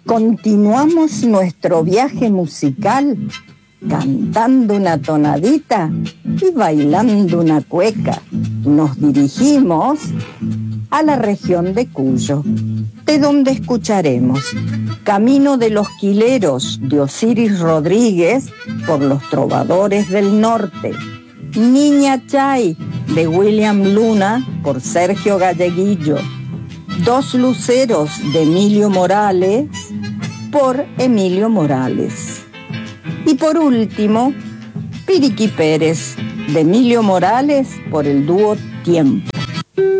Continuamos nuestro viaje musical cantando una tonadita y bailando una cueca. Nos dirigimos a la región de Cuyo, de donde escucharemos Camino de los Quileros de Osiris Rodríguez por los Trovadores del Norte, Niña Chay de William Luna por Sergio Galleguillo, Dos Luceros de Emilio Morales por Emilio Morales. Y por último, Piriqui Pérez de Emilio Morales por el dúo Tiempo.